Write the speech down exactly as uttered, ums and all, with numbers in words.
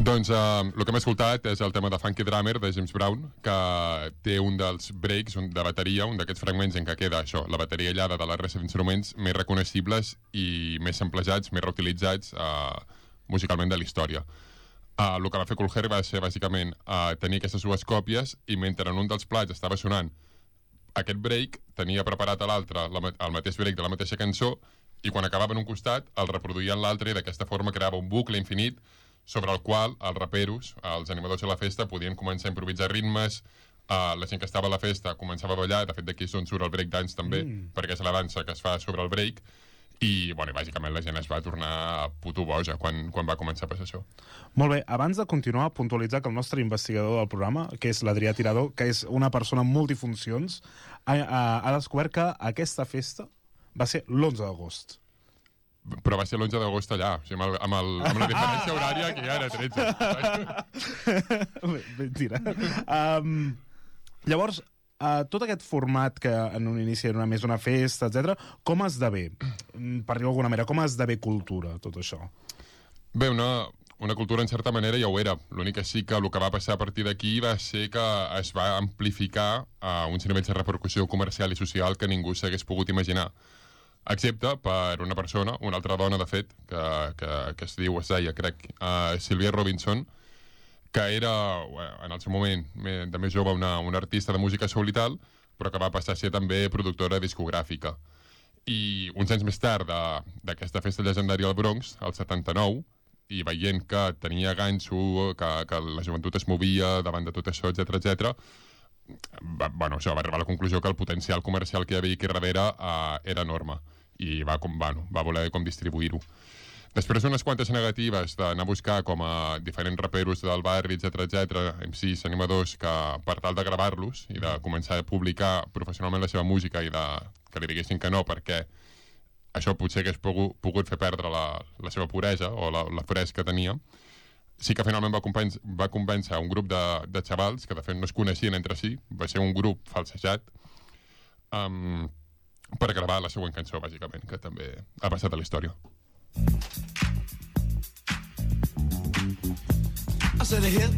Doncs uh, el que hem escoltat és el tema de Funky Drummer de James Brown, que té un dels breaks un de bateria, un d'aquests fragments en què queda això, la bateria aïllada de la resta d'instruments més reconeixibles i més samplejats, més reutilitzats uh, musicalment de la història. Uh, el que va fer Cool Herc va ser bàsicament uh, tenir aquestes dues còpies i mentre en un dels plats estava sonant aquest break, tenia preparat a l'altre el mateix break de la mateixa cançó i quan acabava en un costat el reproduïa en l'altre i d'aquesta forma creava un bucle infinit sobre el qual els raperos, els animadors de la festa, podien començar a improvisar ritmes, uh, la gent que estava a la festa començava a ballar, de fet d'aquí és on surt el breakdance també, mm. perquè és la dansa que es fa sobre el break, i bueno, bàsicament la gent es va tornar puto boja quan, quan va començar a passar això. Molt bé, abans de continuar, puntualitzar que el nostre investigador del programa, que és l'Adrià Tirador, que és una persona amb multifuncions, ha, ha, ha descobert que aquesta festa va ser l'onze d'agost. Però va ser l'onze d'agost allà, o sigui, amb, el, amb, el, amb la diferència ah! horària que ja era tretze. Mentira. Um, llavors, uh, tot aquest format que en un inici era més una festa, etcètera, com esdevé? Per dir-ho d'alguna manera, com esdevé cultura, tot això? Bé, una, una cultura en certa manera ja ho era. L'únic que sí que el que va passar a partir d'aquí va ser que es va amplificar a uns nivells de repercussió comercial i social que ningú s'hagués pogut imaginar. Excepte per una persona, una altra dona, de fet, que, que, que es diu, es deia, crec, uh, Sylvia Robinson, que era, en el seu moment, de més jove, una, una artista de música soul i tal, però que va passar a ser també productora discogràfica. I uns anys més tard d'aquesta festa legendària al Bronx, al setanta-nou, i veient que tenia ganxo, que, que la joventut es movia davant de tot això, etcètera, etcètera, va, bueno, això, va arribar a la conclusió que el potencial comercial que hi havia aquí darrere uh, era enorme i va, com, bueno, va voler com distribuir-ho. Després d'unes quantes negatives d'anar a buscar com a diferents raperos del barri, etcètera, etcètera, M Cs, animadors, que per tal de gravar-los i de començar a publicar professionalment la seva música i de, que li diguessin que no, perquè això potser hagués pogut, pogut fer perdre la, la seva puresa o la, la fresca que tenia, sí que finalment va convèncer, va convèncer un grup de, de xavals, que de fet no es coneixien entre si, va ser un grup falsejat, um, per gravar la següent cançó, bàsicament, que també ha passat a la història. I said,